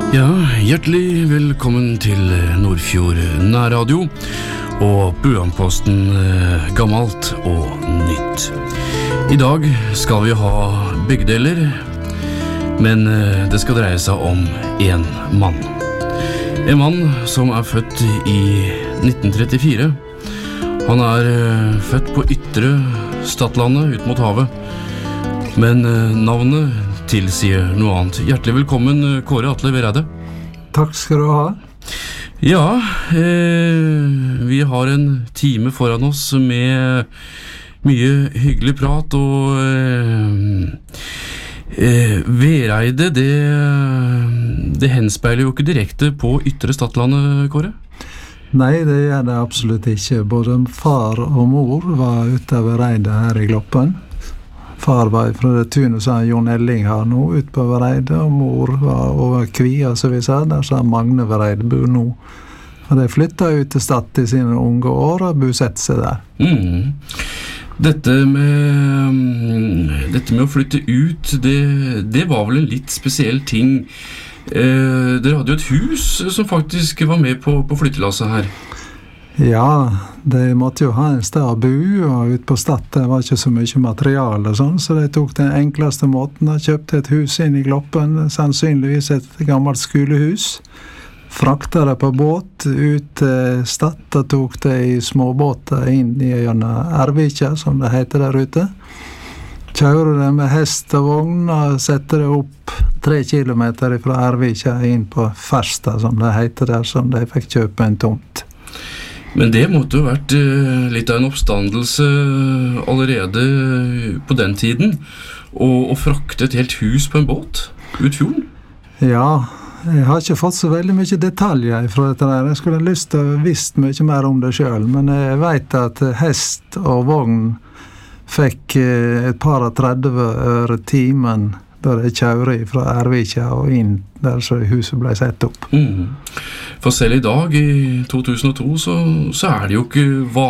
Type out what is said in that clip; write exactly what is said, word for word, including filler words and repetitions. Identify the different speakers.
Speaker 1: Ja, hjertelig velkommen til Nordfjord Nærradio og Buamposten gammelt og nytt. I dag skal vi ha begge deler, men det skal dreie seg om en mann. En mann som er født i nitten trettifire. Han er født på ytre Stadlandet ut mot havet, men navnet tilsier noe annet. Hjertelig velkommen, Kåre Atle Vereide.
Speaker 2: Takk skal du ha.
Speaker 1: Ja, eh, vi har en time foran oss med mye hyggelig prat, og eh, eh, Vereide, det, det henspeiler jo ikke direkte på ytre Stadlandet, Kåre?
Speaker 2: Nei, det gjør det absolutt ikke. Både far og mor var ute ved Vereide her i Gloppen. Far var fra det tunet som Jon Elling har nå, ut på Vereide, og mor var over Kvia, så vi sa, der sa Magne Vereide bor nå. Og de flyttet ut til Stad i sine unge år og bosett seg der.
Speaker 1: Mm. Dette med, dette med å flytte ut, det, det var vel en litt spesiell ting. Eh, dere hadde jo et hus som faktisk var med på, på flyttelasset her.
Speaker 2: Ja, de måtte jo ha en sted å bo, og ut på Stad det var ikke så mye materiale og sånn, så de tok den enkleste måten og kjøpte et hus inn i Gloppen, sannsynligvis et gammelt skolehus. Frakta det på båt ut til Stad, og tok det i småbåter inn i Ervika, som det heter der ute. Kjører det med hest og vogn, og setter det opp tre kilometer fra Ervika inn på Fersta, som det heter der, som de fikk kjøpe en tomt.
Speaker 1: Men det måtte jo vært litt av en oppstandelse allerede på den tiden, å frakte et helt hus på en båt ut fjorden.
Speaker 2: Ja, jeg har ikke fått så veldig mye detaljer fra dette der. Jeg skulle ha lyst til å visst mye mer om det selv, men jeg vet at hest og vogn fikk et par og tredve øre timen da de kjører fra Ervika og inn der så huset ble sett opp.
Speaker 1: Mm. For selv i dag, i to tusen og to, så, så er det jo ikke vanlig